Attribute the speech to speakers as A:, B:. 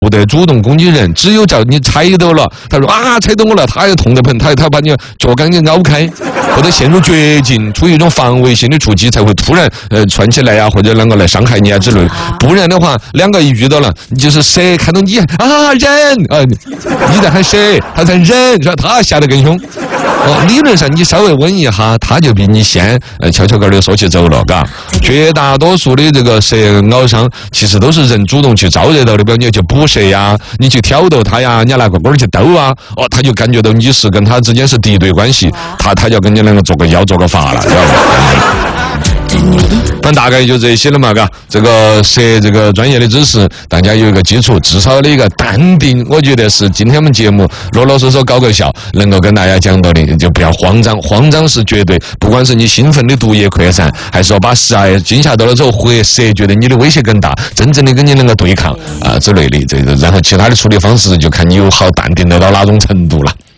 A: 不得主动攻击人，只有叫你踩到了，他说啊踩到我了，他也痛得很，他把你脚杆给咬开，或者陷入绝境，出于一种防卫性的出击，才会突然窜起来呀，或者啷个来伤害你啊之类的。不然的话，两个一遇到了，你就是蛇看到你啊人你在喊蛇，他在人，是吧？他吓得更凶。理论上你稍微稳一下，他就比你先悄悄的说起走了，嘎。绝大多数的这个蛇咬伤，其实都是人主动去招惹到的，比如你去捕蛇呀，你去挑逗他呀，你拿个棍儿去兜啊，他就感觉到你是跟他之间是敌对关系，他就跟你两个做个法了，知道吧？那大概就这些了嘛，嘎。这个蛇这个专业的知识，大家有一个基础，至少的一个淡定，我觉得是今天我们节目啰啰嗦嗦搞个笑，能够跟大家讲到的，就不要慌张，慌张是绝对，不管是你兴奋的毒液扩散，还是说把蛇惊吓到了之后，或蛇觉得你的威胁更大，真正的跟你能够对抗之类的，然后其他的处理方式就看你有好淡定得到哪种程度了。